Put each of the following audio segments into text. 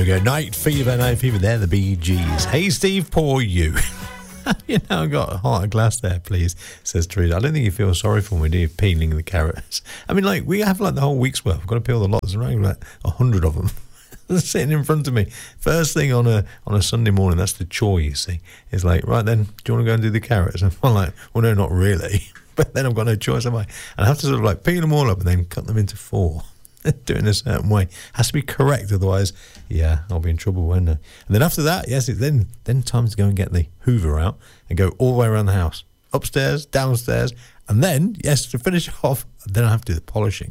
go. Night Fever. They're the Bee Gees. Hey, Steve, poor you. I've got a glass there, please, says Teresa. I don't think you feel sorry for me, do you, peeling the carrots? I mean, we have the whole week's worth. I've got to peel the lot. There's around 100 of them sitting in front of me. First thing on a Sunday morning, that's the chore, you see. It's right then, do you want to go and do the carrots? And I'm well, no, not really. But then I've got no choice, have I? And I have to sort of peel them all up and then cut them into 4. Do it in a certain way. Has to be correct, otherwise, I'll be in trouble, won't I? And then after that, it's then time to go and get the Hoover out and go all the way around the house. Upstairs, downstairs, and then, to finish off, then I have to do the polishing.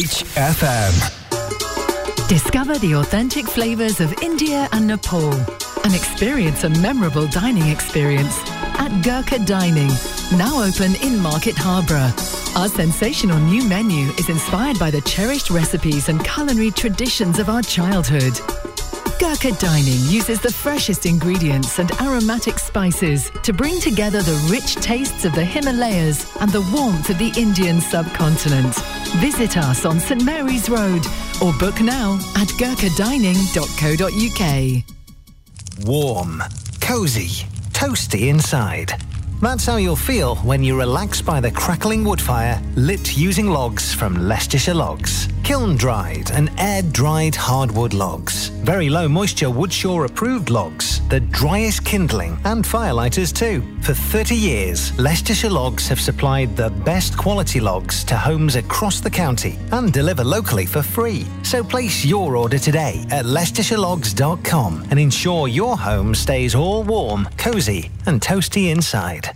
HFM. Discover the authentic flavours of India and Nepal and experience a memorable dining experience at Gurkha Dining, now open in Market Harborough. Our sensational new menu is inspired by the cherished recipes and culinary traditions of our childhood. Gurkha Dining uses the freshest ingredients and aromatic spices to bring together the rich tastes of the Himalayas and the warmth of the Indian subcontinent. Visit us on St Mary's Road or book now at gurkhadining.co.uk. Warm, cosy, toasty inside. That's how you'll feel when you relax by the crackling wood fire lit using logs from Leicestershire Logs. Kiln-dried and air-dried hardwood logs. Very low moisture Woodshaw approved logs. The driest kindling and firelighters too. For 30 years, Leicestershire Logs have supplied the best quality logs to homes across the county and deliver locally for free. So place your order today at LeicestershireLogs.com and ensure your home stays all warm, cosy and toasty inside.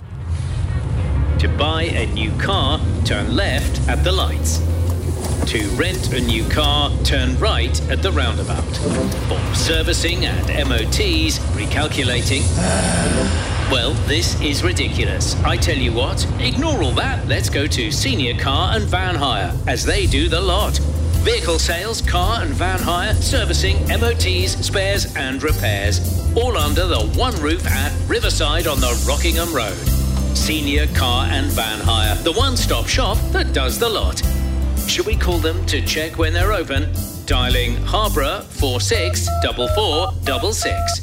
To buy a new car, turn left at the lights. To rent a new car, turn right at the roundabout. For servicing and MOTs, recalculating. Well, this is ridiculous. I tell you what, ignore all that. Let's go to Senior Car and Van Hire, as they do the lot. Vehicle sales, car and van hire, servicing, MOTs, spares and repairs. All under the one roof at Riverside on the Rockingham Road. Senior Car and Van Hire, the one-stop shop that does the lot. Should we call them to check when they're open? Dialing Harborough 464466.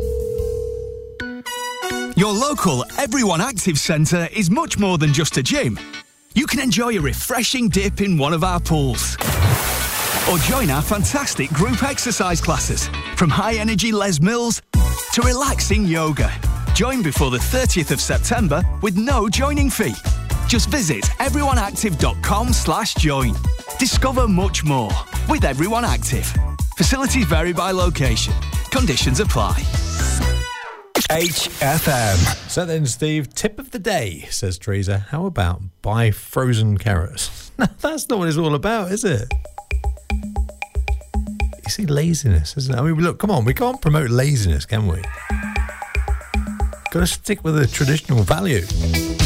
Your local Everyone Active Centre is much more than just a gym. You can enjoy a refreshing dip in one of our pools. Or join our fantastic group exercise classes, from high-energy Les Mills to relaxing yoga. Join before the 30th of September with no joining fee. Just visit everyoneactive.com/join. Discover much more with Everyone Active. Facilities vary by location. Conditions apply. HFM. So then, Steve, tip of the day, says Teresa. How about buy frozen carrots? No, that's not what it's all about, is it? You see, laziness, isn't it? I mean, look, come on, we can't promote laziness, can we? Got to stick with the traditional value.